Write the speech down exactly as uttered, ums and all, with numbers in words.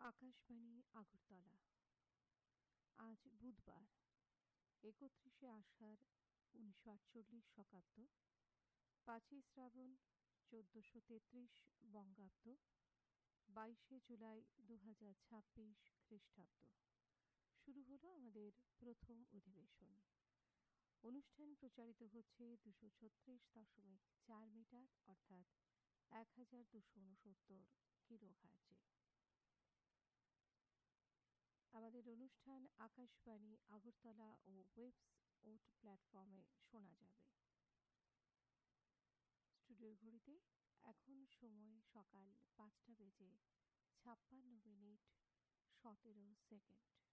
আকাশবাণী আগরতলা। আজ বুধবার একত্রিশে আষাঢ় উনিশশো আটচল্লিশ শকাব্দ, পাঁচই শ্রাবণ চোদ্দশো তেত্রিশ বঙ্গাব্দ, বাইশে জুলাই দু হাজার ছাব্বিশ খ্রিস্টাব্দ। শুরু হলো আমাদের প্রথম অধিবেশন। অনুষ্ঠান প্রচারিত হচ্ছে দুশো ছত্রিশ দশমিক চার মিটার অর্থাৎ এক হাজার দুশো উনসত্তর কিলো হার্জে। আমাদের অনুষ্ঠান আকাশবাণী আগরতলা ও ওয়েবস ওট প্ল্যাটফর্মে শোনা যাবে। স্টুডিওর ঘড়িতে এখন সময় সকাল পাঁচটা বেজে ছাপ্পান্ন মিনিট সতেরো সেকেন্ড।